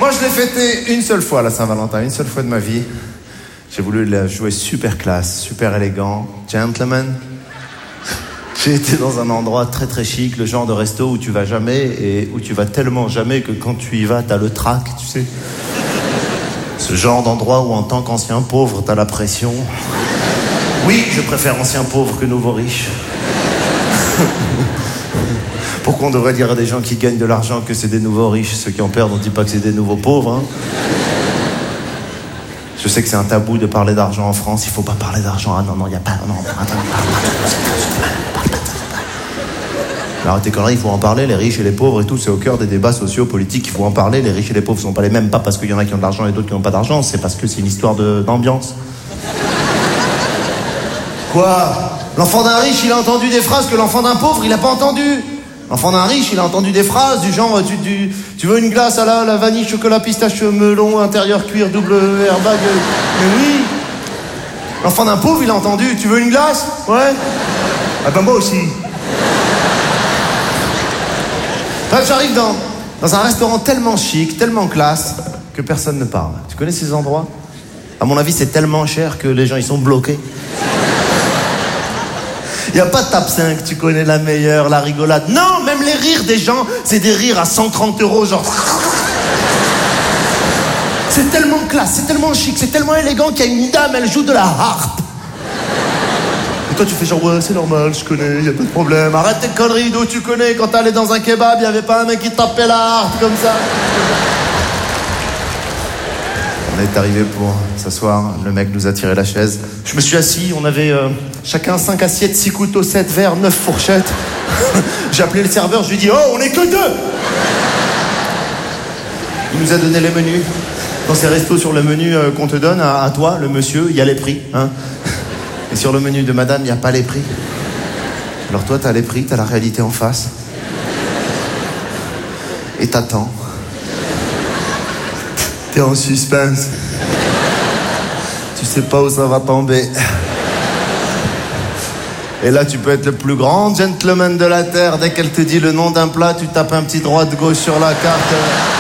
Moi, je l'ai fêté une seule fois, la Saint-Valentin, une seule fois de ma vie. J'ai voulu la jouer super classe, super élégant, gentleman. J'ai été dans un endroit très très chic, le genre de resto où tu vas jamais et où tu vas tellement jamais que quand tu y vas, t'as le trac, tu sais. Ce genre d'endroit où en tant qu'ancien pauvre, t'as la pression. Oui, je préfère ancien pauvre que nouveau riche. Pourquoi on devrait dire à des gens qui gagnent de l'argent que c'est des nouveaux riches? Ceux qui en perdent, on dit pas que c'est des nouveaux pauvres, hein. Je sais que c'est un tabou de parler d'argent en France. Il faut pas parler d'argent. Ah non, il y a pas... Non, attends, parle pas. Alors tes conneries, il faut en parler. Les riches et les pauvres et tout, c'est au cœur des débats sociaux-politiques. Il faut en parler. Les riches et les pauvres sont pas les mêmes. Pas parce qu'il y en a qui ont de l'argent et d'autres qui n'ont pas d'argent. C'est parce que c'est une histoire d'ambiance. Quoi? L'enfant d'un riche, il a entendu des phrases que l'enfant d'un pauvre, il a pas entendu. L'enfant d'un riche, il a entendu des phrases du genre tu veux une glace à la vanille, chocolat, pistache, melon, intérieur cuir, double airbag. Mais oui. L'enfant d'un pauvre, il a entendu tu veux une glace? Ouais. Ah ben moi aussi. Bref, j'arrive dans un restaurant tellement chic, tellement classe, que personne ne parle. Tu connais ces endroits? À mon avis, c'est tellement cher que les gens, ils sont bloqués. Il n'y a pas de top 5, tu connais la meilleure, la rigolade. Non, même les rires des gens, c'est des rires à 130 €, genre... C'est tellement classe, c'est tellement chic, c'est tellement élégant qu'il y a une dame, elle joue de la harpe. Et toi, tu fais genre, ouais, c'est normal, je connais, il n'y a pas de problème. Arrête tes conneries, d'où tu connais. Quand t'allais dans un kebab, il n'y avait pas un mec qui tapait la harpe comme ça. On est arrivé pour s'asseoir, le mec nous a tiré la chaise. Je me suis assis, on avait chacun 5 assiettes, 6 couteaux, 7 verres, 9 fourchettes. J'ai appelé le serveur, je lui ai dit « Oh, on est que 2 !» Il nous a donné les menus. Dans ces restos, sur le menu qu'on te donne, à toi, le monsieur, il y a les prix. Hein. Et sur le menu de madame, il n'y a pas les prix. Alors toi, t'as les prix, t'as la réalité en face. Et t'attends. T'es en suspense. Tu sais pas où ça va tomber. Et là, tu peux être le plus grand gentleman de la Terre. Dès qu'elle te dit le nom d'un plat, tu tapes un petit droite-gauche sur la carte.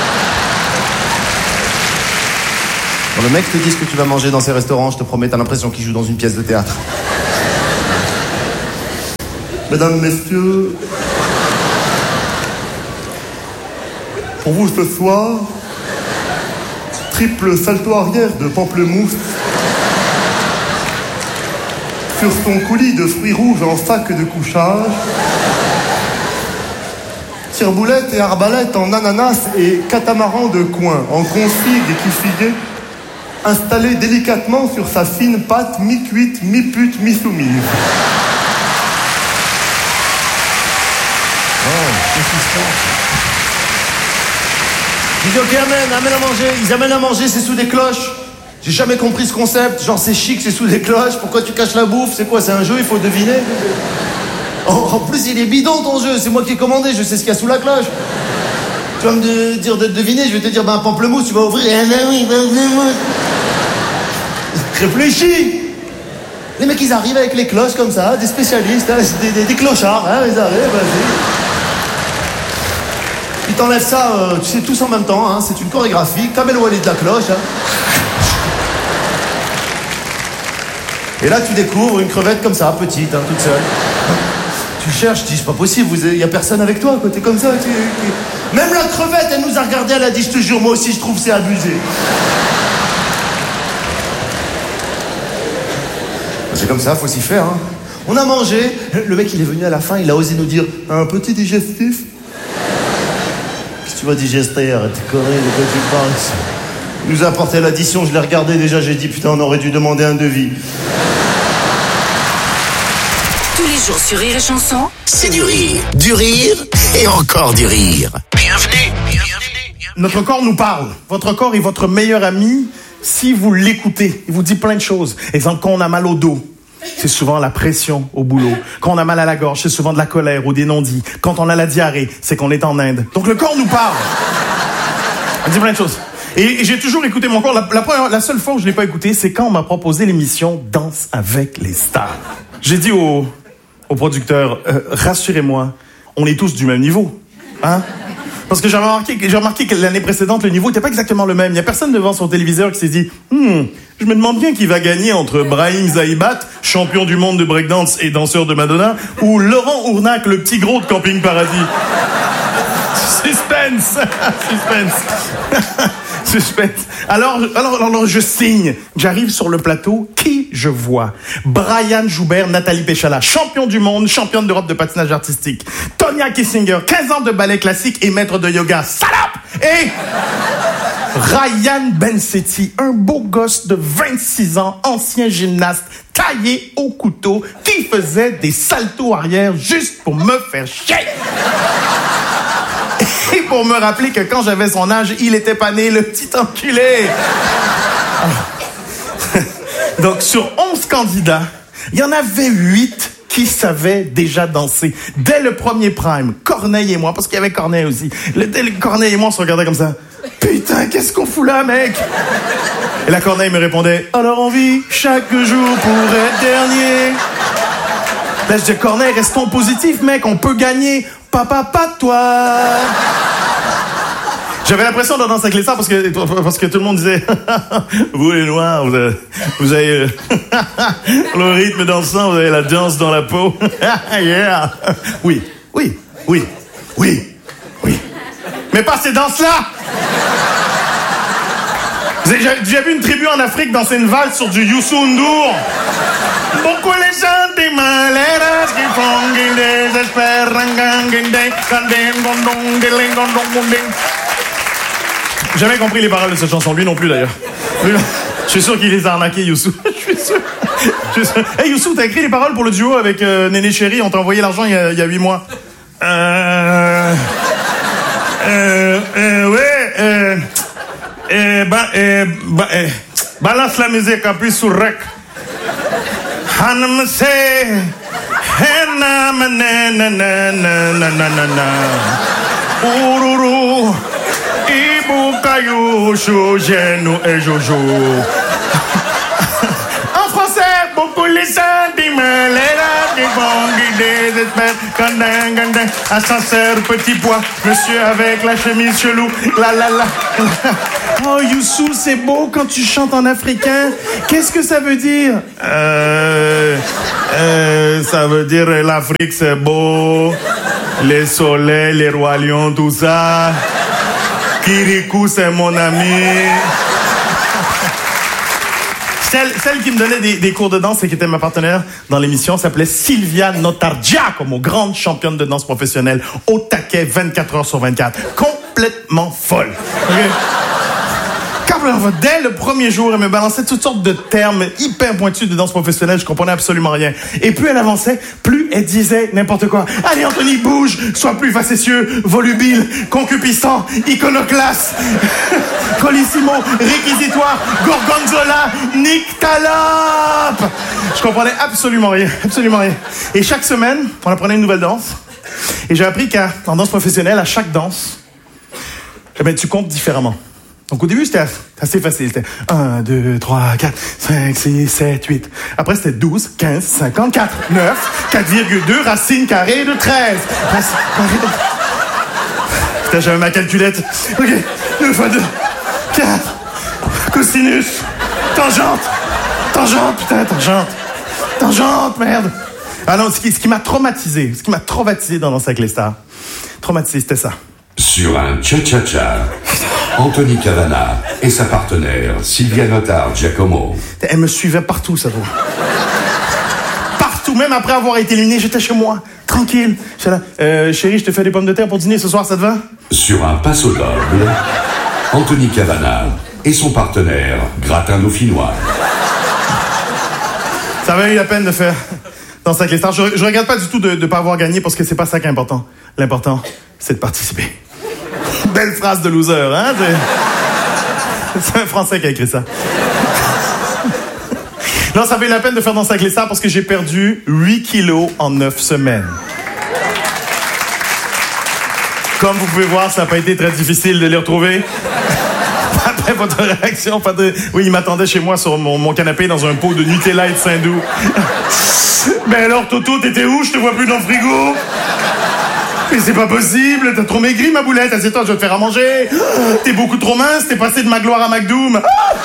Quand le mec te dit ce que tu vas manger dans ces restaurants, je te promets, t'as l'impression qu'il joue dans une pièce de théâtre. Mesdames, messieurs, pour vous ce soir, triple salto arrière de pamplemousse sur son coulis de fruits rouges en sac de couchage, tire-boulette et arbalète en ananas et catamaran de coin en config et kifigué, installé délicatement sur sa fine pâte mi-cuite, mi-pute, mi-soumise. Oh, qu'est-ce qui se passe? Je dis ok, amène à manger. Ils amènent à manger, c'est sous des cloches. J'ai jamais compris ce concept. Genre c'est chic, c'est sous des cloches. Pourquoi tu caches la bouffe? C'est quoi? C'est un jeu, il faut deviner. En plus, il est bidon ton jeu. C'est moi qui ai commandé, je sais ce qu'il y a sous la cloche. Tu vas me dire de deviner, je vais te dire un pamplemousse, tu vas ouvrir. Ah ben oui, pamplemousse. Réfléchis. Les mecs, ils arrivent avec les cloches comme ça, des spécialistes, hein, des clochards, hein, ils arrivent, vas-y. Ils t'enlèvent ça, tu sais, tous en même temps, hein, c'est une chorégraphie, Kamel Wally de la cloche. Hein. Et là, tu découvres une crevette comme ça, petite, hein, toute seule. Tu cherches, tu dis, c'est pas possible, il y a personne avec toi, quoi, t'es comme ça. Même la crevette, elle nous a regardé, elle a dit, je te jure, moi aussi, je trouve c'est abusé. C'est comme ça, faut s'y faire. Hein. On a mangé, le mec, il est venu à la fin, il a osé nous dire, un petit digestif. Tu vas digester, arrête tes conneries, de quoi tu parles? Il nous a apporté l'addition, je l'ai regardé déjà, j'ai dit putain, on aurait dû demander un devis. Tous les jours sur Rire et Chanson, c'est du rire et encore du rire. Bienvenue. Notre corps nous parle. Votre corps est votre meilleur ami si vous l'écoutez. Il vous dit plein de choses. Exemple, quand on a mal au dos, c'est souvent la pression au boulot. Quand on a mal à la gorge, c'est souvent de la colère ou des non-dits. Quand on a la diarrhée, c'est qu'on est en Inde. Donc le corps nous parle. Il dit plein de choses. Et j'ai toujours écouté mon corps. La seule fois où je l'ai pas écouté, c'est quand on m'a proposé l'émission Danse avec les stars. J'ai dit au producteur, rassurez-moi, on est tous du même niveau. Hein? Parce que j'ai remarqué que l'année précédente, le niveau n'était pas exactement le même. Il n'y a personne devant son téléviseur qui s'est dit « je me demande bien qui va gagner entre Brahim Zaïbat, champion du monde de breakdance et danseur de Madonna, ou Laurent Ournac, le petit gros de Camping Paradis. » Suspense. Suspense. Alors, je signe. J'arrive sur le plateau. Qui je vois? Brian Joubert, Nathalie Péchala, champion du monde, championne d'Europe de patinage artistique. Tonya Kissinger, 15 ans de ballet classique et maître de yoga. Salope! Et Ryan Bensetti, un beau gosse de 26 ans, ancien gymnaste, taillé au couteau, qui faisait des saltos arrière juste pour me faire chier. Et pour me rappeler que quand j'avais son âge, il était pas né, le petit enculé. Donc, sur 11 candidats, il y en avait 8 qui savaient déjà danser. Dès le premier prime, Corneille et moi, parce qu'il y avait Corneille aussi. Dès Corneille et moi, on se regardait comme ça. Putain, qu'est-ce qu'on fout là, mec? Et la Corneille me répondait, alors on vit chaque jour pour être dernier. Là, je dis, Corneille, restons positifs, mec, on peut gagner. Papa, pas de toi. J'avais l'impression de danser avec les stars parce que tout le monde disait vous les noirs, vous avez le rythme dansant, vous avez la danse dans la peau. Yeah. Oui. Mais pas ces danses-là. J'ai vu une tribu en Afrique danser une valse sur du Youssou N'Dour. Beaucoup les gens des malheureux qui font qu'ils désespèrent. Jamais compris les paroles de cette chanson, lui non plus d'ailleurs. Je suis sûr qu'il les a arnaqués, Youssou. Je suis sûr. Hey Youssou, t'as écrit les paroles pour le duo avec Néné Chéri, on t'a envoyé l'argent il y a 8 mois. Balance la musique, appuie sur rec. Hanam se henam na ururu ibu kayushu genu et jojo. En français, beaucoup les sentiments, les rats qui vont guider, désespèrent, gandin, ascenseur, petit pois, monsieur avec la chemise chelou, la. Oh, Youssou, c'est beau quand tu chantes en africain. Qu'est-ce que ça veut dire? Ça veut dire l'Afrique, c'est beau. Les soleils, les rois lions, tout ça. Kirikou, c'est mon ami. Celle qui me donnait des cours de danse et qui était ma partenaire dans l'émission s'appelait Sylvia Notargiacomo, grande championne de danse professionnelle, au taquet 24 heures sur 24. Complètement folle. Okay? Dès le premier jour, elle me balançait toutes sortes de termes hyper pointus de danse professionnelle. Je comprenais absolument rien. Et plus elle avançait, plus elle disait n'importe quoi. Allez, Anthony, bouge, sois plus facétieux, volubile, concupiscent, iconoclaste, colissimo, réquisitoire, gorgonzola, nyctalope. Je comprenais absolument rien. Et chaque semaine, on apprenait une nouvelle danse. Et j'ai appris qu'en danse professionnelle, à chaque danse, tu comptes différemment. Donc au début, c'était assez facile. C'était 1, 2, 3, 4, 5, 6, 7, 8. Après, c'était 12, 15, 54, 9, 4,2, racine carrée de 13. Putain, j'avais ma calculette. OK, 2 fois 2, 4, cosinus, tangente, putain, tangente, merde. Ah non, ce qui m'a traumatisé dans Danse avec les stars, c'était ça. Sur un cha-cha-cha, Anthony Cavana et sa partenaire Sylvia Notargiacomo. Elle me suivait partout, ça vaut. Partout, même après avoir été éliminée, j'étais chez moi, tranquille. J'étais là, chérie, je te fais des pommes de terre pour dîner ce soir, ça te va? Sur un passo doble, Anthony Cavana et son partenaire Gratin Dauphinois. Ça avait eu la peine de faire Danse avec les stars. Je regrette pas du tout de ne pas avoir gagné parce que c'est pas ça qui est important. L'important, c'est de participer. Belle phrase de loser, hein? C'est un Français qui a écrit ça. Non, ça fait la peine de faire Danse avec les stars parce que j'ai perdu 8 kilos en 9 semaines. Comme vous pouvez voir, ça n'a pas été très difficile de les retrouver. Après votre réaction, oui, il m'attendait chez moi sur mon canapé dans un pot de Nutella et de Saint-Doux. Ben alors, Toto, t'étais où? Je te vois plus dans le frigo. Mais c'est pas possible, t'as trop maigri, ma boulette. Assieds-toi, je vais te faire à manger. T'es beaucoup trop mince, t'es passé de Magloire à McDoom.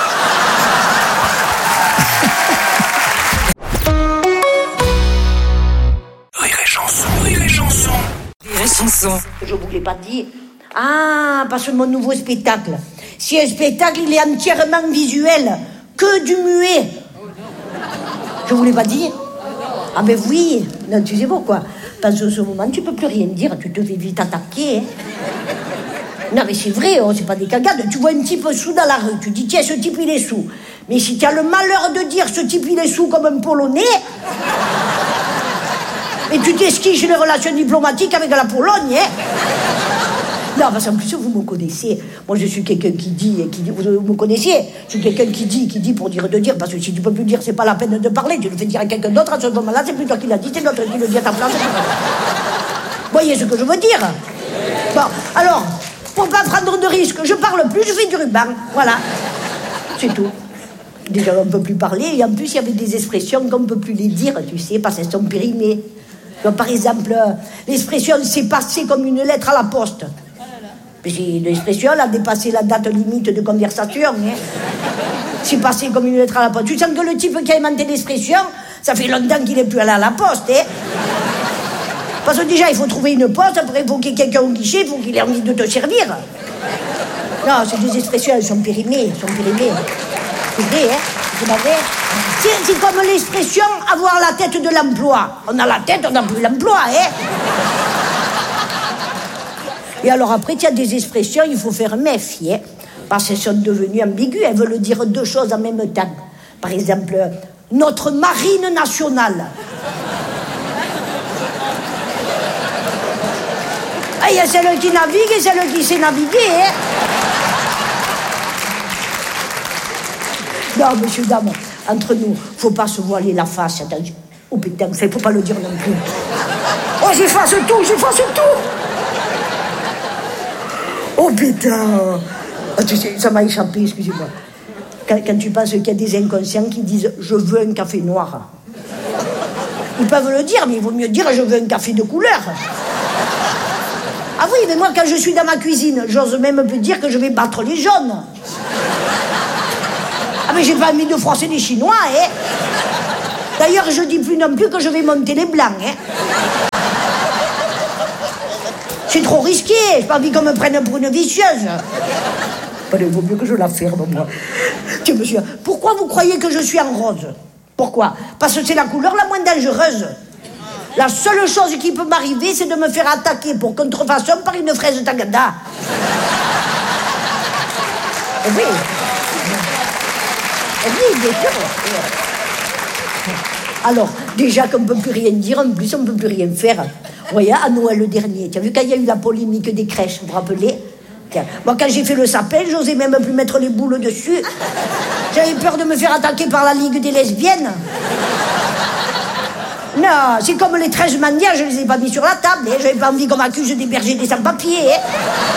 Rire et chanson, rire et chanson. Rire et chanson. Je vous l'ai pas dit. Ah, parce que mon nouveau spectacle. Si un spectacle, il est entièrement visuel, que du muet. Je vous l'ai pas dit. Ah ben oui, non, tu sais pourquoi? Parce que ce moment, tu peux plus rien dire, tu te fais vite attaquer. Hein. Non mais c'est vrai, oh, c'est pas des cagades. Tu vois un type sous dans la rue, tu dis tiens, ce type il est sous. Mais si tu as le malheur de dire ce type il est sous comme un Polonais, et tu t'esquiches les relations diplomatiques avec la Pologne, hein. Non, parce qu'en plus, vous me connaissez. Moi, je suis quelqu'un qui dit, vous me connaissiez. Je suis quelqu'un qui dit pour dire de dire. Parce que si tu peux plus dire, c'est pas la peine de parler. Tu le fais dire à quelqu'un d'autre. À ce moment-là, c'est plus toi qui l'as dit, c'est l'autre qui le dit à ta place. Vous voyez ce que je veux dire? Bon, alors, pour pas prendre de risques, je parle plus, je fais du ruban. Voilà. C'est tout. Déjà, on ne peut plus parler. Et en plus, il y avait des expressions qu'on ne peut plus les dire, tu sais, parce qu'elles sont périmées. Donc, par exemple, l'expression « c'est passé comme une lettre à la poste ». L'expression, elle a dépassé la date limite de conversation. Hein. C'est passé comme une lettre à la poste. Tu sens que le type qui a inventé l'expression, ça fait longtemps qu'il n'est plus allé à la poste. Hein. Parce que déjà, il faut trouver une poste, après, il faut qu'il y ait quelqu'un au guichet, il faut qu'il ait envie de te servir. Non, c'est des expressions, elles sont périmées, C'est vrai, hein. C'est pas vrai. C'est comme l'expression avoir la tête de l'emploi. On a la tête, on n'a plus l'emploi, hein. Et alors après, il y a des expressions, il faut faire méfier, parce qu'elles sont devenues ambiguës, elles veulent dire deux choses en même temps. Par exemple, notre marine nationale. Ah, il y a celle qui navigue et celle qui sait naviguer, hein. Non, monsieur, dame, entre nous, faut pas se voiler la face. Attention. Oh putain, il faut pas le dire non plus. Oh, j'efface tout. Oh putain! Oh, tu sais, ça m'a échappé, excusez-moi. Quand tu penses qu'il y a des inconscients qui disent « je veux un café noir ». Ils peuvent le dire, mais il vaut mieux dire « je veux un café de couleur ». Ah oui, mais moi, quand je suis dans ma cuisine, j'ose même plus dire que je vais battre les jaunes. Ah mais j'ai pas envie de froisser les Chinois, hein. D'ailleurs, je dis plus non plus que je vais monter les blancs, hein. C'est trop risqué, j'ai pas envie qu'on me prenne pour une vicieuse. Il vaut mieux que je la ferme, moi. Tiens, monsieur, pourquoi vous croyez que je suis en rose? Pourquoi? Parce que c'est la couleur la moins dangereuse. La seule chose qui peut m'arriver, c'est de me faire attaquer pour contrefaçon par une fraise Tagada. Oui. Oui, bien sûr. Alors, déjà qu'on ne peut plus rien dire, en plus on ne peut plus rien faire. Vous voyez, à Noël le dernier, tu as vu quand il y a eu la polémique des crèches, vous vous rappelez? Tiens, moi, quand j'ai fait le sapin, j'osais même plus mettre les boules dessus. J'avais peur de me faire attaquer par la Ligue des lesbiennes. Non, c'est comme les 13 mendiants, je les ai pas mis sur la table. Hein. J'avais pas envie qu'on m'accuse d'héberger des sans-papiers. Hein.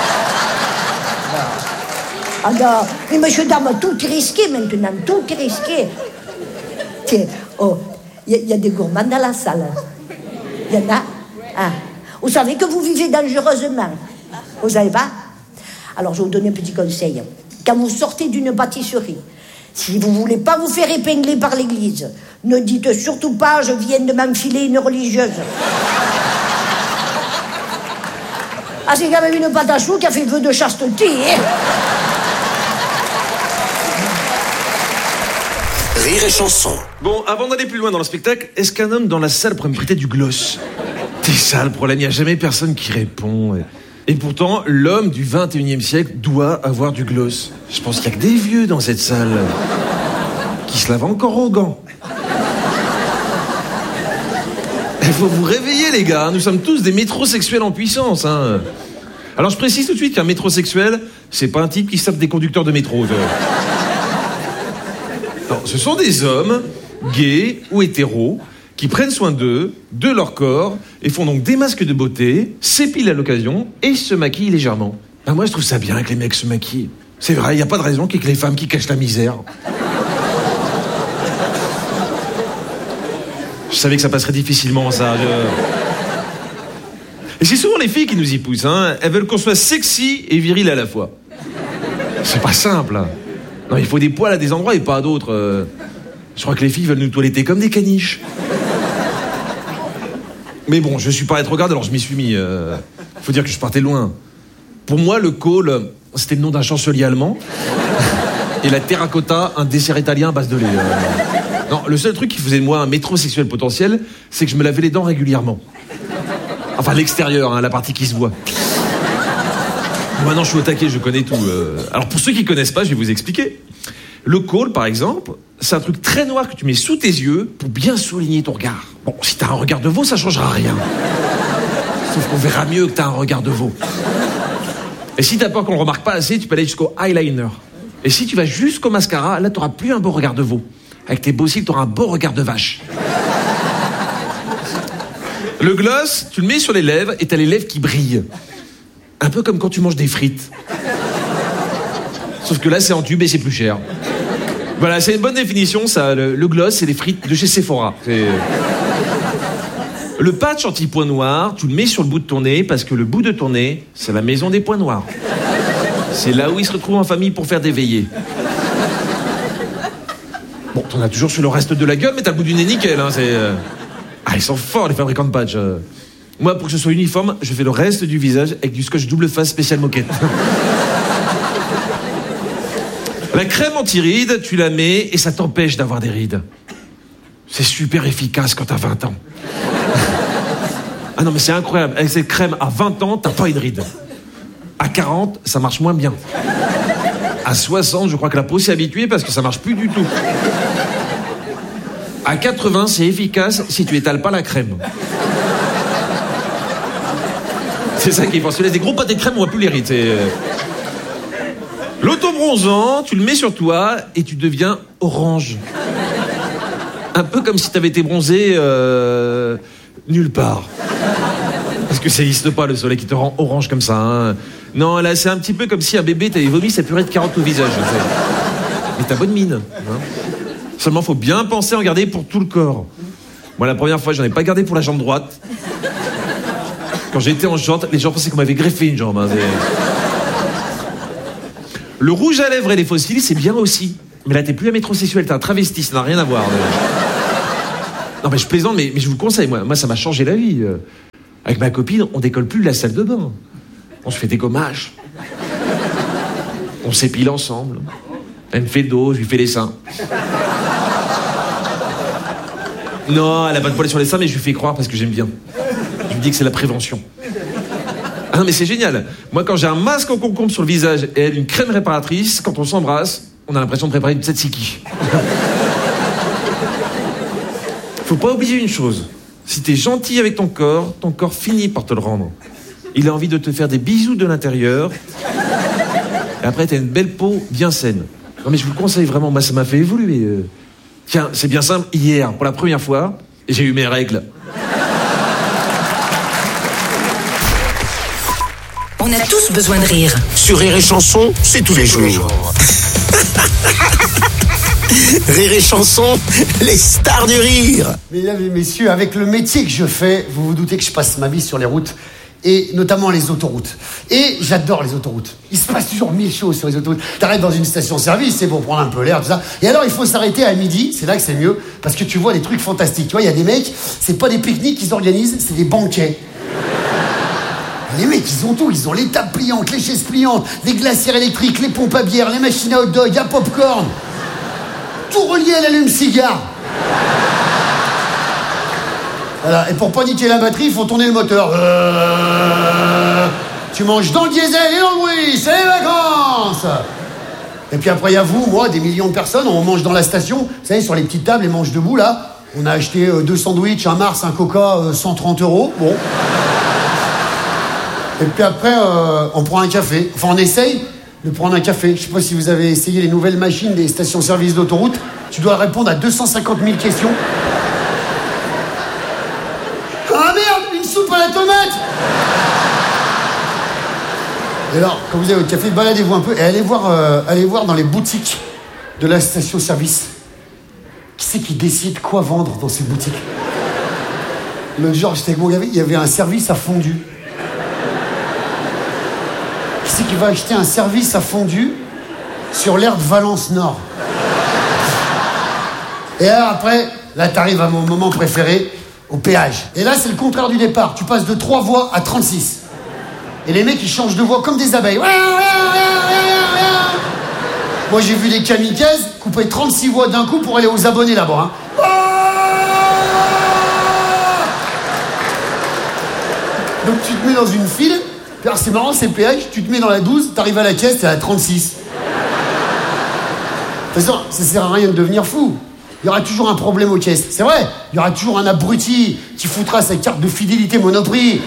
Ah non, mais monsieur, dame, tout est risqué maintenant, tout est risqué. Tiens, oh, il y a des gourmands dans la salle. Il y en a. Ah. Vous savez que vous vivez dangereusement. Vous savez pas? Alors, je vais vous donner un petit conseil. Quand vous sortez d'une pâtisserie, si vous voulez pas vous faire épingler par l'église, ne dites surtout pas « je viens de m'enfiler une religieuse ». Ah, c'est quand même une pâte à choux qui a fait vœu de chasteté, hein. Rire et chanson. Bon, avant d'aller plus loin dans le spectacle, est-ce qu'un homme dans la salle pourrait me prêter du gloss? C'est ça le problème, il n'y a jamais personne qui répond. Et pourtant, l'homme du 21e siècle doit avoir du gloss. Je pense qu'il n'y a que des vieux dans cette salle qui se lavent encore aux gants. Il faut vous réveiller, les gars. Nous sommes tous des métrosexuels en puissance. Hein. Alors, je précise tout de suite qu'un métrosexuel, c'est pas un type qui se tape des conducteurs de métro. Non, ce sont des hommes, gays ou hétéros, qui prennent soin d'eux, de leur corps, et font donc des masques de beauté, s'épilent à l'occasion et se maquillent légèrement. Ben moi, je trouve ça bien que les mecs se maquillent. C'est vrai, il n'y a pas de raison qu'il y ait que les femmes qui cachent la misère. Je savais que ça passerait difficilement, ça. Et c'est souvent les filles qui nous y poussent, hein. Elles veulent qu'on soit sexy et viril à la fois. C'est pas simple, hein. Non, il faut des poils à des endroits et pas à d'autres. Je crois que les filles veulent nous toiletter comme des caniches. Mais bon, je suis pas rétrograde, alors je m'y suis mis. Faut dire que je partais loin. Pour moi, le col, c'était le nom d'un chancelier allemand. Et la terracotta, un dessert italien à base de lait. Non, le seul truc qui faisait de moi un métrosexuel potentiel, c'est que je me lavais les dents régulièrement. Enfin, l'extérieur, hein, la partie qui se voit. Maintenant, je suis au taquet, je connais tout. Alors, pour ceux qui connaissent pas, je vais vous expliquer. Le col, par exemple, c'est un truc très noir que tu mets sous tes yeux pour bien souligner ton regard. Bon, si t'as un regard de veau, ça changera rien. Sauf qu'on verra mieux que t'as un regard de veau. Et si t'as peur qu'on le remarque pas assez, tu peux aller jusqu'au eyeliner. Et si tu vas jusqu'au mascara, là, t'auras plus un beau regard de veau. Avec tes beaux cils, t'auras un beau regard de vache. Le gloss, tu le mets sur les lèvres et t'as les lèvres qui brillent. Un peu comme quand tu manges des frites. Sauf que là, c'est en tube et c'est plus cher. Voilà, c'est une bonne définition, ça. Le gloss, c'est les frites de chez Sephora. Le patch anti-points noirs, tu le mets sur le bout de ton nez parce que le bout de ton nez, c'est la maison des points noirs. C'est là où ils se retrouvent en famille pour faire des veillées. Bon, t'en as toujours sur le reste de la gueule, mais t'as le bout du nez nickel, hein, Ah, ils sont forts, les fabricants de patch. Moi, pour que ce soit uniforme, je fais le reste du visage avec du scotch double face spécial moquette. La crème anti-rides, tu la mets et ça t'empêche d'avoir des rides. C'est super efficace quand t'as 20 ans. Ah non, mais c'est incroyable. Avec cette crème, à 20 ans, t'as pas une ride. À 40, ça marche moins bien. À 60, je crois que la peau s'est habituée parce que ça marche plus du tout. À 80, c'est efficace si tu étales pas la crème. C'est ça qui est fort. Si tu laisses des gros pâtés de crème, on voit plus les rides. L'autobronzant, tu le mets sur toi et tu deviens orange. Un peu comme si t'avais été bronzé nulle part. Parce que ça n'existe pas, le soleil qui te rend orange comme ça. Hein. Non, là, c'est un petit peu comme si un bébé t'avait vomi sa purée de carottes au visage. Mais t'as bonne mine. Hein. Seulement, faut bien penser à en garder pour tout le corps. Moi, la première fois, j'en ai pas gardé pour la jambe droite. Quand j'étais en short, les gens pensaient qu'on m'avait greffé une jambe. Hein. Le rouge à lèvres et les fossiles, c'est bien aussi. Mais là, t'es plus un métrosexuel, t'es un travesti, ça n'a rien à voir. Non, mais je plaisante, mais je vous le conseille, moi, ça m'a changé la vie. Avec ma copine, on décolle plus de la salle de bain. On se fait des gommages. On s'épile ensemble. Elle me fait le dos, je lui fais les seins. Non, elle a pas de poils sur les seins, mais je lui fais croire parce que j'aime bien. Je lui dis que c'est la prévention. Ah non, mais c'est génial. Moi, quand j'ai un masque en concombre sur le visage et elle une crème réparatrice, quand on s'embrasse, on a l'impression de préparer une tzatziki. Faut pas oublier une chose. Si t'es gentil avec ton corps finit par te le rendre. Il a envie de te faire des bisous de l'intérieur. Et après, t'as une belle peau bien saine. Non, mais je vous le conseille vraiment. Moi, ça m'a fait évoluer. Tiens, c'est bien simple. Hier, pour la première fois, j'ai eu mes règles. On a tous besoin de rire. Sur Rire et Chanson, c'est tous les jours. Rire et Chanson, les stars du rire. Mesdames et messieurs, avec le métier que je fais, vous vous doutez que je passe ma vie sur les routes, et notamment les autoroutes. Et j'adore les autoroutes. Il se passe toujours 1000 choses sur les autoroutes. T'arrêtes dans une station-service, c'est pour prendre un peu l'air, tout ça. Et alors, il faut s'arrêter à midi, c'est là que c'est mieux, parce que tu vois des trucs fantastiques. Tu vois, il y a des mecs, c'est pas des pique-niques qu'ils organisent, c'est des banquets. Les mecs, ils ont tout. Ils ont les tables pliantes, les chaises pliantes, les glacières électriques, les pompes à bière, les machines à hot dog, à popcorn. Tout relié à l'allume-cigare. Voilà. Et pour pas niquer la batterie, il faut tourner le moteur. Tu manges dans le diesel et dans le bruit, c'est les vacances. Et puis après, il y a vous, moi, des millions de personnes, on mange dans la station. Vous savez, sur les petites tables, les manches debout, là. On a acheté 2 sandwichs, un Mars, un Coca, 130 €. Bon. Et puis après, on prend un café. Enfin, on essaye de prendre un café. Je sais pas si vous avez essayé les nouvelles machines des stations-service d'autoroute. Tu dois répondre à 250 000 questions. Ah merde, une soupe à la tomate! Et alors, quand vous avez votre café, baladez-vous un peu et allez voir dans les boutiques de la station-service. Qui c'est qui décide quoi vendre dans ces boutiques? L'autre jour, j'étais avec mon gamin, il y avait un service à fondue. Qui c'est qui va acheter un service à fondu sur l'aire de Valence Nord? Et alors après, là t'arrives à mon moment préféré, au péage. Et là c'est le contraire du départ, tu passes de 3 voies à 36. Et les mecs ils changent de voie comme des abeilles. Moi j'ai vu des kamikazes couper 36 voies d'un coup pour aller aux abonnés là-bas. Hein. Donc tu te mets dans une file, puis alors c'est marrant, c'est le péage, tu te mets dans la 12, t'arrives à la caisse, t'es à la 36. De toute façon, ça sert à rien de devenir fou. Il y aura toujours un problème aux caisses. C'est vrai, il y aura toujours un abruti qui foutra sa carte de fidélité Monoprix.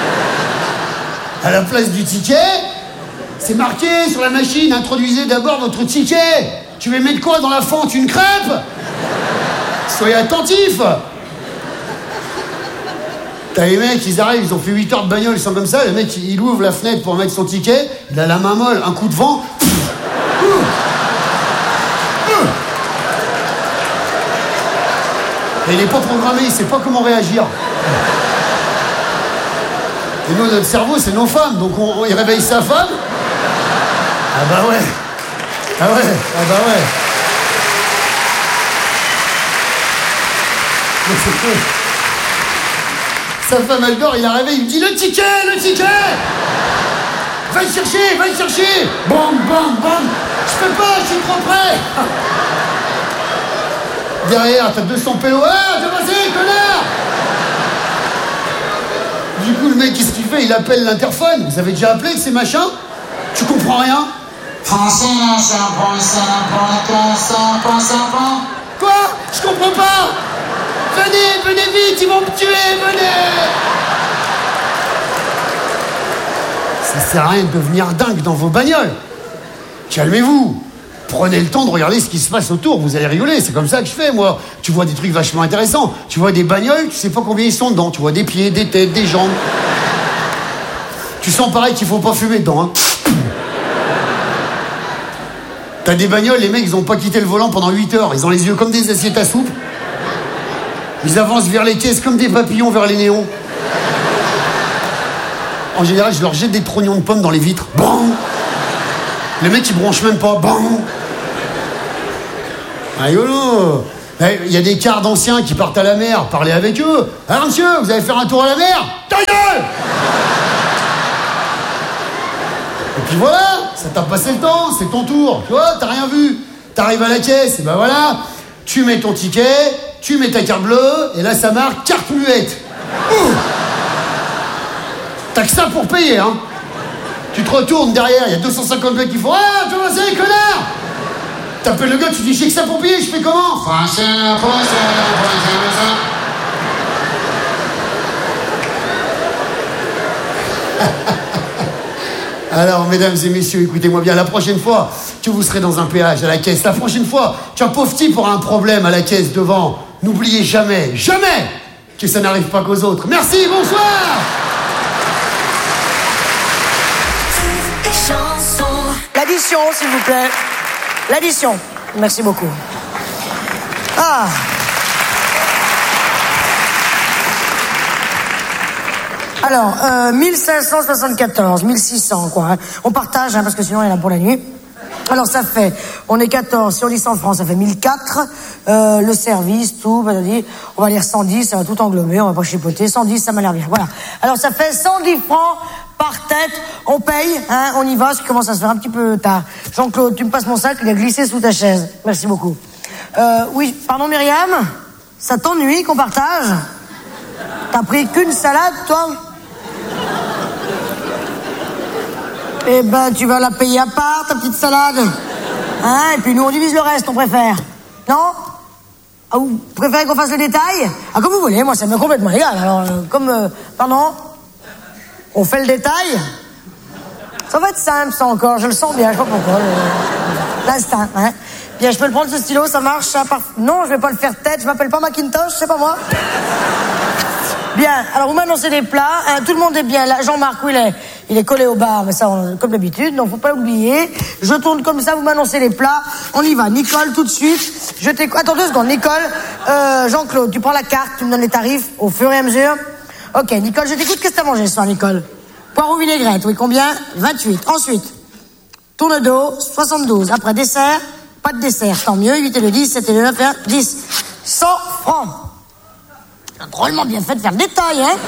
À la place du ticket, c'est marqué sur la machine, introduisez d'abord votre ticket. Tu veux mettre quoi dans la fente? Une crêpe? Soyez attentifs. T'as les mecs, ils arrivent, ils ont fait 8 heures de bagnole, ils sont comme ça, le mec, il ouvre la fenêtre pour mettre son ticket, il a la main molle, un coup de vent. Et il n'est pas programmé, il sait pas comment réagir. Et nous, notre cerveau, c'est nos femmes, donc il réveille sa femme. Ah bah ouais. Ah ouais, ah bah ouais. Mais c'est cool. Sa femme, elle dort, il la réveille, il me dit le ticket! Va le chercher! Bam, bam, bam! Je peux pas, je suis trop près! Derrière, t'as 200 pélos. Ah, t'es passé, connard! Du coup, le mec, qu'est-ce qu'il fait? Il appelle l'interphone. Vous avez déjà appelé que ces machins? Tu comprends rien? Quoi? Je comprends pas! Venez vite, ils vont me tuer, venez! Ça sert à rien de devenir dingue dans vos bagnoles. Calmez-vous. Prenez le temps de regarder ce qui se passe autour, vous allez rigoler, c'est comme ça que je fais, moi. Tu vois des trucs vachement intéressants. Tu vois des bagnoles, tu sais pas combien ils sont dedans. Tu vois des pieds, des têtes, des jambes. Tu sens pareil qu'il faut pas fumer dedans, hein. T'as des bagnoles, les mecs, ils ont pas quitté le volant pendant 8 heures. Ils ont les yeux comme des assiettes à soupe. Ils avancent vers les caisses comme des papillons vers les néons. En général, je leur jette des trognons de pommes dans les vitres. Bang! Les mecs, ils bronchent même pas. Bang! Rigolo! Il y a des cars d'anciens qui partent à la mer. Parlez avec eux. Alors, monsieur, vous allez faire un tour à la mer? Ta gueule! Et puis voilà, ça t'a passé le temps, c'est ton tour. Tu vois, t'as rien vu. T'arrives à la caisse, et ben voilà. Tu mets ton ticket, tu mets ta carte bleue, et là, ça marque carte muette. T'as que ça pour payer, hein. Tu te retournes derrière, il y a 250 mecs qui font « Ah, tu vas c'est connard !» T'appelles le gars, tu dis « J'ai que ça pour payer, je fais comment ?» Alors, mesdames et messieurs, écoutez-moi bien, la prochaine fois que vous serez dans un péage à la caisse, la prochaine fois qu'un pauvre type aura un problème à la caisse devant, n'oubliez jamais que ça n'arrive pas qu'aux autres. Merci, bonsoir. L'addition, s'il vous plaît. L'addition. Merci beaucoup. Ah. Alors, 1574, 1600, quoi. Hein. On partage, hein, parce que sinon, il y en a pour la nuit. Alors, ça fait, on est 14, si on dit 100 francs, ça fait 1004. Le service, tout, on va lire 110, ça va tout englober, on va pas chipoter. 110, ça m'a l'air bien, voilà. Alors, ça fait 110 francs par tête. On paye, hein, on y va, ce qui commence à se faire un petit peu tard. Jean-Claude, tu me passes mon sac, il a glissé sous ta chaise. Merci beaucoup. Oui, pardon, Myriam? Ça t'ennuie qu'on partage? T'as pris qu'une salade, toi? Eh ben, tu vas la payer à part, ta petite salade. Hein? Et puis nous, on divise le reste, on préfère. Non? Ah, vous préférez qu'on fasse le détail? Ah, comme vous voulez, moi, ça m'est complètement égal. Alors, pardon? On fait le détail? Ça va être simple, ça, encore. Je le sens bien, je sais pas pourquoi. L'instinct, hein? Bien, je peux le prendre, ce stylo, ça marche, ça part... Non, je vais pas le faire tête, je m'appelle pas Macintosh, c'est pas moi. Bien, alors vous m'annoncez des plats, hein, tout le monde est bien là. Jean-Marc, où il est collé au bar, mais ça, comme d'habitude, donc faut pas oublier. Je tourne comme ça, vous m'annoncez les plats, on y va. Nicole, tout de suite, Attends 2 secondes, Nicole, Jean-Claude, tu prends la carte, tu me donnes les tarifs au fur et à mesure. Ok, Nicole, je t'écoute, qu'est-ce que t'as mangé ce soir, Nicole? Poireau vinaigrette, oui, combien? 28. Ensuite, tourne d'eau, 72. Après, dessert, pas de dessert, tant mieux. 8 et le 10, 7 et le 9, 10. 100 francs. Drôlement bien fait de faire le détail, hein?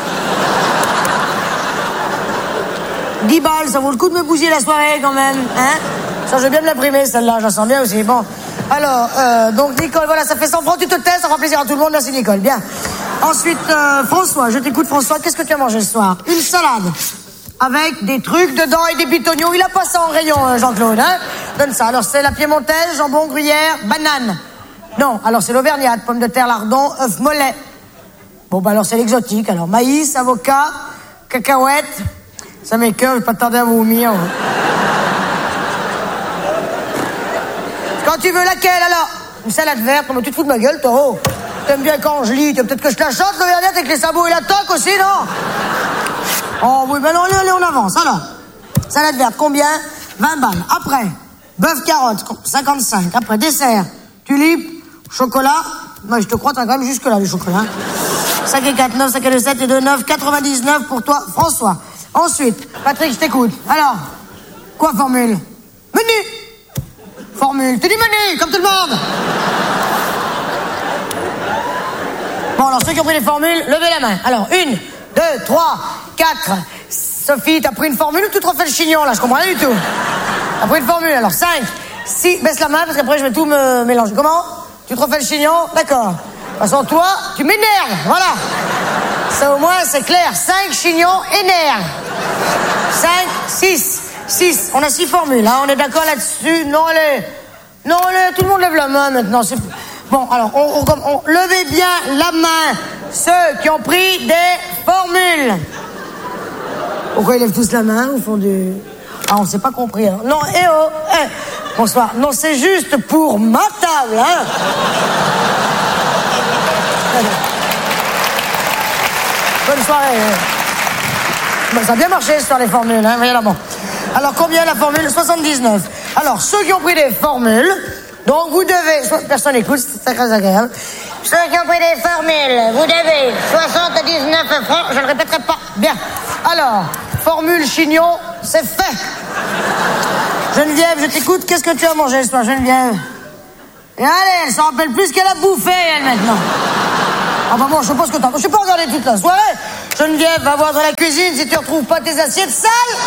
10 balles, ça vaut le coup de me bousiller la soirée, quand même, hein? Ça, je vais bien me l'imprimer, celle-là, je la sens bien aussi. Bon. Alors, donc, Nicole, voilà, ça fait 100 francs, tu te tais, ça fera plaisir à tout le monde. Merci, Nicole. Bien. Ensuite, François, je t'écoute, François. Qu'est-ce que tu as mangé ce soir? Une salade. Avec des trucs dedans et des bitognons. Il a pas ça en rayon, Jean-Claude, hein? Donne ça. Alors, c'est la piémontaise, jambon, gruyère, banane. Non, alors c'est l'auvergnate, pommes de terre, lardons, œufs mollets. Bon, bah alors c'est l'exotique. Alors, maïs, avocat, cacahuètes. Ça m'écoeure, je vais pas tarder à vomir. Quand tu veux laquelle, alors? Une salade verte, comment tu te fous de ma gueule, taureau? T'aimes bien quand je lis, peut-être que je te la chante, l'auvergnate, avec les sabots et la toque aussi, non? Oh oui, ben non, allez, on avance, alors. Salade verte, combien? 20 balles. Après, bœuf carotte, 55. Après, dessert, tulipe, chocolat. Moi, je te crois, t'as quand même jusque-là, le chocolat. 5 et 4, 9, 5 et 7 et 2, 9, 99 pour toi, François. Ensuite, Patrick, je t'écoute. Alors, quoi, formule? Menu! Formule, tu dis menu, comme tout le monde! Bon, alors, ceux qui ont pris les formules, levez la main. Alors, 1, 2, 3, 4. Sophie, t'as pris une formule ou tu te refais le chignon, là? Je comprends rien du tout. T'as pris une formule, alors 5, 6, baisse la main, parce qu'après, je vais tout me mélanger. Comment? Tu te refais le chignon? D'accord. De toute façon, toi, tu m'énerves, voilà. Ça, au moins, c'est clair. 5 chignons énerves. 5, 6. 6. On a 6 formules, hein. On est d'accord là-dessus? Non, allez. Non, allez, tout le monde lève la main, maintenant. Bon, alors, levez bien la main, ceux qui ont pris des formules. Pourquoi ils lèvent tous la main au fond du... Ah, on s'est pas compris, hein. Non, bonsoir. Non, c'est juste pour ma table, hein. Bonne soirée. Bon, ça a bien marché, sur les formules, hein. Voyez là, bon. Alors, combien la formule? 79. Alors, ceux qui ont pris des formules... Donc, vous devez... Personne n'écoute, c'est très agréable. Ceux qui ont pris des formules, vous devez 79 francs. Je ne le répéterai pas. Bien. Alors, formule chignon, c'est fait. Geneviève, je t'écoute. Qu'est-ce que tu as mangé ce soir, Geneviève? Et allez, elle s'en rappelle plus qu'elle a bouffé, elle, maintenant. Ah bah bon, je sais pas ce que t'as... Je sais pas regarder toute la soirée. Geneviève, va voir dans la cuisine si tu retrouves pas tes assiettes sales.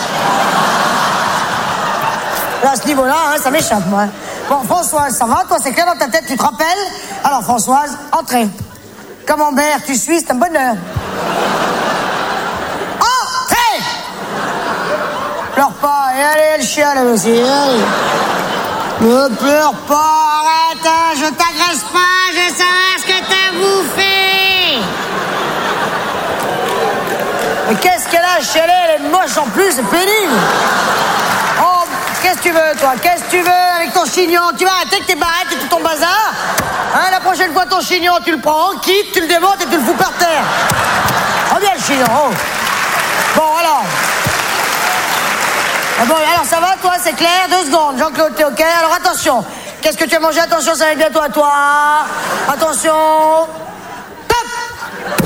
Là, à ce niveau-là, hein, ça m'échappe, moi. Bon, Françoise, ça va? Toi, c'est clair dans ta tête, tu te rappelles? Alors, Françoise, entrez. Camembert, tu suis, c'est un bonheur. Entrez! Pleure pas, et allez, elle chiale, elle aussi. Allez. Ne pleure pas, arrête, hein, je t'agresse pas, je veux savoir ce que t'as bouffé. Mais qu'est-ce qu'elle a chialé? Elle est moche en plus, c'est pénible. Oh, qu'est-ce que tu veux, toi? Qu'est-ce que tu veux avec ton chignon? Tu vas arrêter avec tes barrettes et tout ton bazar? Hein, la prochaine fois, ton chignon, tu le prends en kit, tu le démontes et tu le fous par terre. Reviens le chignon, oh. Bon, alors. Ah bon, alors ça va, toi, c'est clair? 2 secondes. Jean-Claude, t'es OK? Alors attention. Qu'est-ce que tu as mangé? Attention, ça va être bientôt à toi. Attention. Top!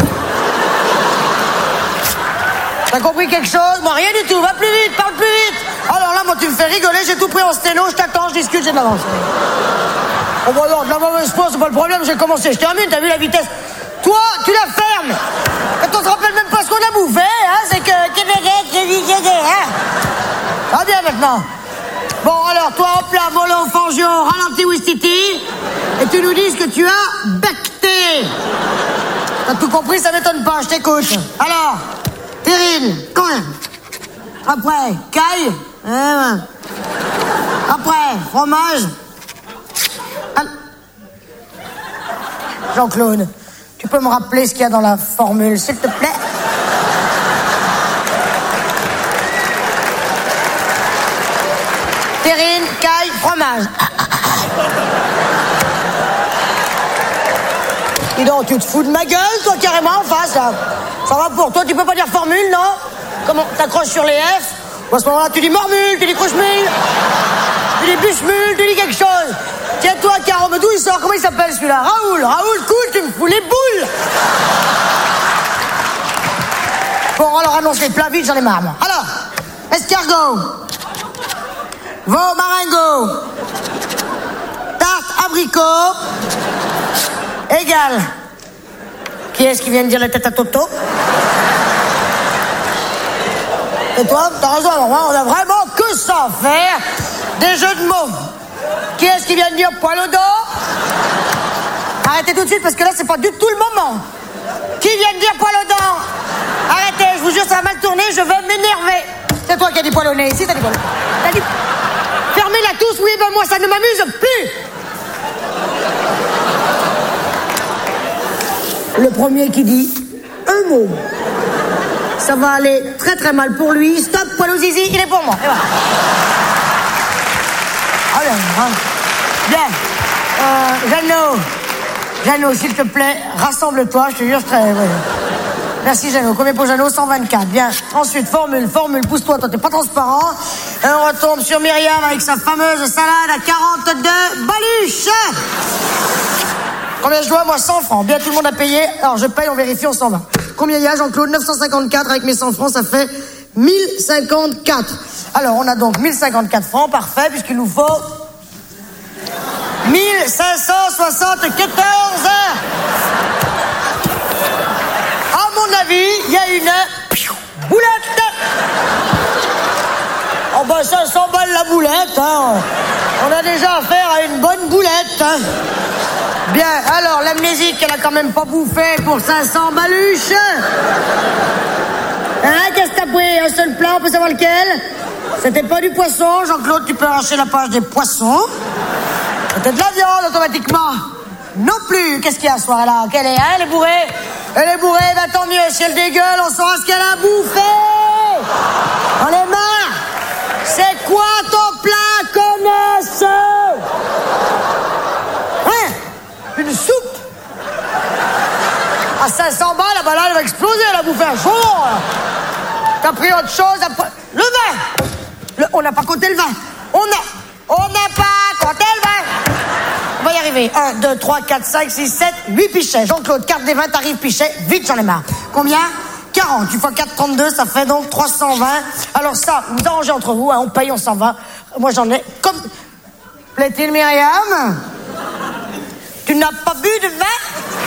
T'as compris quelque chose? Moi, rien du tout. Va plus vite, parle plus vite. Alors là, moi, tu me fais rigoler. J'ai tout pris en sténo. Je t'attends, je discute, j'ai de l'avance. Oh, bah non, de la mauvaise foi, c'est pas le problème. J'ai commencé. Je termine, t'as vu la vitesse? Toi, tu la fermes. Quand on se rappelle même pas ce qu'on a bouffé, hein, c'est que... Hein? Ça va bien maintenant. Bon, alors, toi, hop là, mollo, fangio, ralenti, ouistiti. Et tu nous dis ce que tu as becté. T'as tout compris, ça m'étonne pas, je t'écoute. Alors, Terrine, combien? Après, caille. Après, fromage. Jean-Claude, tu peux me rappeler ce qu'il y a dans la formule, s'il te plaît? Terrine, caille, fromage. Dis donc, tu te fous de ma gueule, toi, carrément, en face, là. Ça va pour toi, tu peux pas dire formule, non? Comment, t'accroches sur les F? Ou à ce moment-là, tu dis mormule, tu dis couche-mule, tu dis bûche-mule, tu dis quelque chose. Tiens-toi, Caro, mais d'où il sort? Comment il s'appelle, celui-là? Raoul, cool, tu me fous les boules. Bon, alors annonce les plats vite, j'en ai marre, moi. Alors, escargot, veau marengo, tarte abricot, égal. Qui est-ce qui vient de dire la tête à Toto? Et toi, t'as raison, alors, on a vraiment que ça à faire. Des jeux de mots. Qui est-ce qui vient de dire poil au dos? Arrêtez tout de suite parce que là, c'est pas du tout le moment. Qui vient de dire poil aux dents? Arrêtez, je vous jure, ça va mal tourner, je vais m'énerver. C'est toi qui as dit poil au nez, ici, t'as dit poil. T'as dit... Fermez-la tous, oui, ben moi, ça ne m'amuse plus. Le premier qui dit un mot. Ça va aller très très mal pour lui. Stop, poil au zizi, il est pour moi. Et voilà. Alors, bien. Jeannot, s'il te plaît, rassemble-toi, je te jure, je serai... Ouais. Merci, Jeannot. Combien pour Jeannot? 124. Bien. Ensuite, formule, pousse-toi, toi, t'es pas transparent. Et on retombe sur Myriam avec sa fameuse salade à 42 baluches. Combien je dois? Moi, 100 francs. Bien, tout le monde a payé. Alors, je paye, on vérifie, on s'en va. Combien il y a, Jean-Claude? 954 avec mes 100 francs, ça fait 1054. Alors, on a donc 1054 francs, parfait, puisqu'il nous faut 1574. À mon avis, il y a une boulette. Oh ben 500 balles la boulette, hein. On a déjà affaire à une bonne boulette, hein. Bien, alors l'amnésique, elle a quand même pas bouffé pour 500 baluches. Hein, qu'est-ce que t'as pris? Un seul plat, on peut savoir lequel? C'était pas du poisson, Jean-Claude, tu peux arracher la page des poissons. C'était de la viande, automatiquement. Non plus. Qu'est-ce qu'il y a ce soir là? Quelle est? Hein, elle est bourrée? Elle est bourrée, bah tant mieux. Si elle dégueule, on saura ce qu'elle a bouffé. On est marre. C'est quoi ton plat, connasse? Hein? Une soupe? À 500 balles, la balade va exploser, elle a bouffé un jour. T'as pris autre chose après... Le vin. On n'a pas compté le vin. On n'a pas compté le vin. On va y arriver. 1, 2, 3, 4, 5, 6, 7, 8 pichets. Jean-Claude, carte des vins, tarif pichet. Vite, j'en ai marre. Combien? 40. Tu fois 4, 32, ça fait donc 320. Alors ça, vous arrangez entre vous, hein, on paye, on s'en va. Moi, j'en ai comme... Plaît-il, Myriam? Tu n'as pas bu de vin?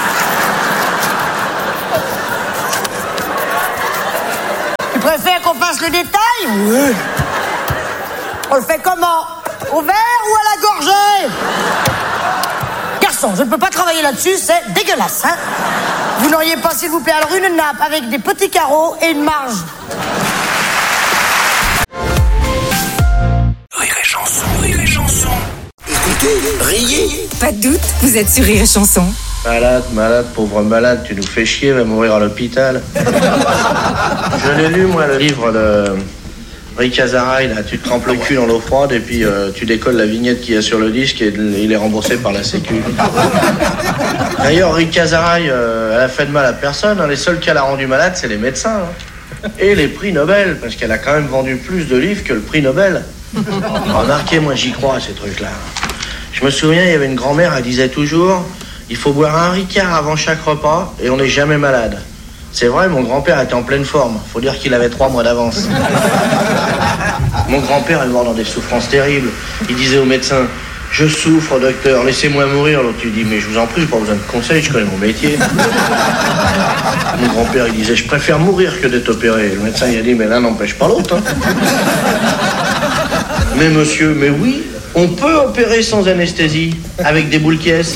Tu préfères qu'on fasse le détail? Oui. On le fait comment? Au verre ou à la gorgée? Garçon, je ne peux pas travailler là-dessus, c'est dégueulasse, hein? Vous n'auriez pas, s'il vous plaît, alors une nappe avec des petits carreaux et une marge. Rire et chanson, rire et chanson. Écoutez, riez. Pas de doute, vous êtes sur Rire et Chanson. Malade, pauvre malade, tu nous fais chier, va mourir à l'hôpital. Je l'ai lu, moi, le livre de Rick Azaray, là. Tu te trempes le cul dans l'eau froide et puis tu décolles la vignette qu'il y a sur le disque et il est remboursé par la Sécu. D'ailleurs, Rick Azaray, elle a fait de mal à personne, hein. Les seuls qu'elle a rendu malade, c'est les médecins, hein. Et les prix Nobel, parce qu'elle a quand même vendu plus de livres que le prix Nobel. Remarquez, moi, j'y crois à ces trucs-là. Je me souviens, il y avait une grand-mère, elle disait toujours... Il faut boire un Ricard avant chaque repas et on n'est jamais malade. C'est vrai, mon grand-père était en pleine forme. Faut dire qu'il avait 3 mois d'avance. Mon grand-père est mort dans des souffrances terribles. Il disait au médecin, je souffre, docteur, laissez-moi mourir. L'autre lui dit, mais je vous en prie, j'ai pas besoin de conseils, je connais mon métier. Mon grand-père, il disait, je préfère mourir que d'être opéré. Le médecin, il a dit, mais l'un n'empêche pas l'autre, hein. Mais monsieur, mais oui, on peut opérer sans anesthésie, avec des boules caisses.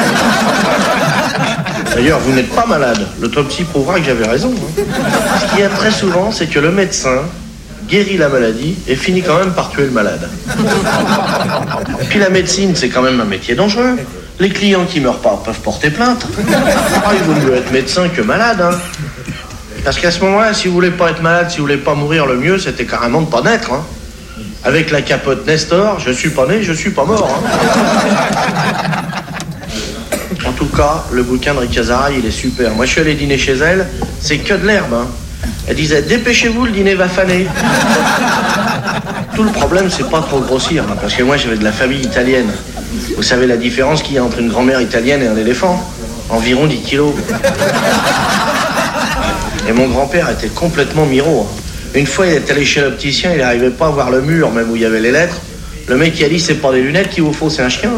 D'ailleurs, vous n'êtes pas malade. L'autopsie prouvera que j'avais raison, hein. Ce qu'il y a très souvent, c'est que le médecin guérit la maladie et finit quand même par tuer le malade. Puis la médecine, c'est quand même un métier dangereux. Les clients qui meurent pas peuvent porter plainte. Ah, il vaut mieux être médecin que malade, hein. Parce qu'à ce moment-là, si vous voulez pas être malade, si vous voulez pas mourir, le mieux, c'était carrément de pas naître, hein. Avec la capote Nestor, je suis pas né, je suis pas mort, hein. En tout cas, le bouquin de Rick Azaray, il est super. Moi, je suis allé dîner chez elle, c'est que de l'herbe, hein. Elle disait, dépêchez-vous, le dîner va faner. Tout le problème, c'est pas trop grossir, hein, parce que moi, j'avais de la famille italienne. Vous savez la différence qu'il y a entre une grand-mère italienne et un éléphant? Environ 10 kilos. Et mon grand-père était complètement miro. Une fois, il est allé chez l'opticien, il n'arrivait pas à voir le mur, même où il y avait les lettres. Le mec, il a dit, c'est pas des lunettes qu'il vous faut, c'est un chien.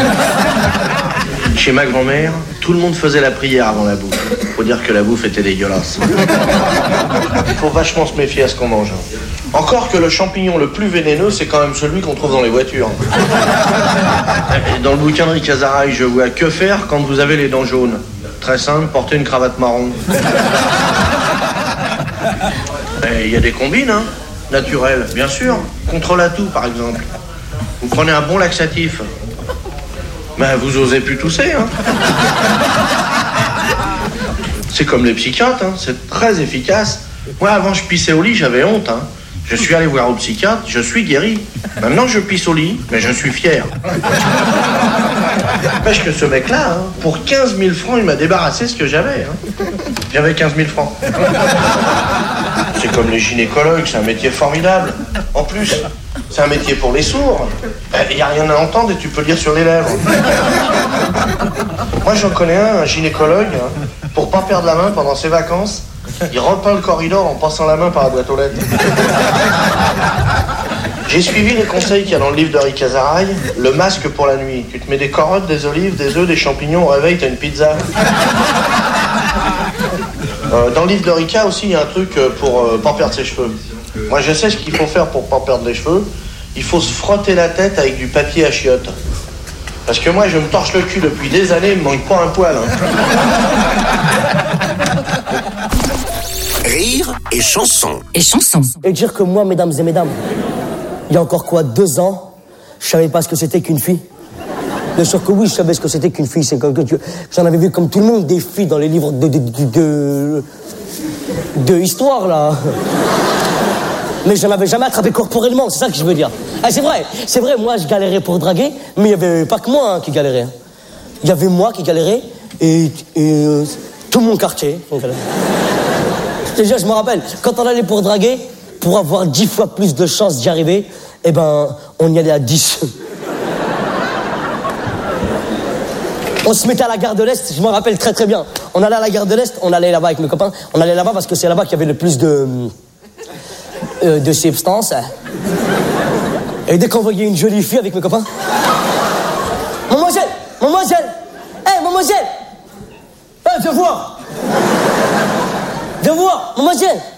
Chez ma grand-mère, tout le monde faisait la prière avant la bouffe. Faut dire que la bouffe était dégueulasse. Il faut vachement se méfier à ce qu'on mange. Encore que le champignon le plus vénéneux, c'est quand même celui qu'on trouve dans les voitures. Et dans le bouquin de Rick Azaray, je vois que faire quand vous avez les dents jaunes. Très simple, porter une cravate marron. Il y a des combines, hein, naturelles, bien sûr. Contre la toux, par exemple. Vous prenez un bon laxatif. Ben, vous osez plus tousser, hein. C'est comme les psychiatres, hein, c'est très efficace. Moi, avant, je pissais au lit, j'avais honte, hein. Je suis allé voir au psychiatre, je suis guéri. Maintenant, je pisse au lit, mais je suis fier. Parce que ce mec-là, hein, pour 15 000 francs, il m'a débarrassé ce que j'avais. Hein. J'avais 15 000 francs. C'est comme les gynécologues, c'est un métier formidable. En plus, c'est un métier pour les sourds. Il n'y a rien à entendre et tu peux lire sur les lèvres. Moi, j'en connais un gynécologue, hein, pour pas perdre la main pendant ses vacances. Il repeint le corridor en passant la main par la boîte aux lettres. J'ai suivi les conseils qu'il y a dans le livre de Rick Azaray, le masque pour la nuit. Tu te mets des carottes, des olives, des œufs, des champignons, au réveil, t'as une pizza. Dans le livre de Rika aussi, il y a un truc pour pas perdre ses cheveux. Moi, je sais ce qu'il faut faire pour pas perdre les cheveux. Il faut se frotter la tête avec du papier à chiottes. Parce que moi, je me torche le cul depuis des années, il me manque pas un poil. Hein. Rire et chanson. Et chanson. Et dire que moi, mesdames et mesdames, il y a encore quoi, 2 ans, je savais pas ce que c'était qu'une fille. Bien sûr que oui, je savais ce que c'était qu'une fille. C'est que j'en avais vu comme tout le monde des filles dans les livres de histoire, là. Mais je n'avais jamais attrapé corporellement, c'est ça que je veux dire. Ah, c'est vrai, moi je galérais pour draguer, mais il n'y avait pas que moi hein, qui galérais. Hein. Il y avait moi qui galérais et tout mon quartier. Déjà, je me rappelle, quand on allait pour draguer, pour avoir 10 fois plus de chances d'y arriver, eh ben, on y allait à 10. On se mettait à la gare de l'Est, je me rappelle très très bien. On allait à la gare de l'Est, on allait là-bas avec mes copains. On allait là-bas parce que c'est là-bas qu'il y avait le plus de substances. Et dès qu'on voyait une jolie fille avec mes copains... Mademoiselle, mademoiselle, viens voir, mademoiselle.